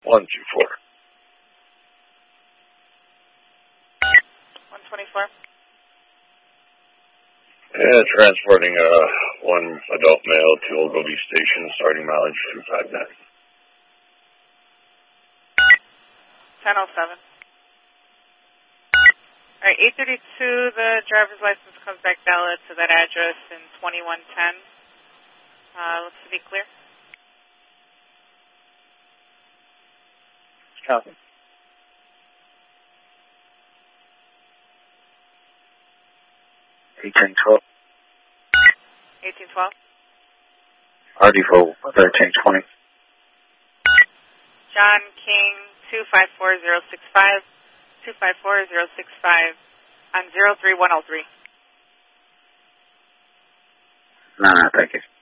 124. 124. Yeah, transporting one adult male to Ogilvie Station, starting mileage 259. 1007. All right, 832, the driver's license comes back valid to that address in 2110. Looks to be clear. Copy. 1812. 1812. RD4 1320. John King, 254065, 254065 on 03103. No, thank you.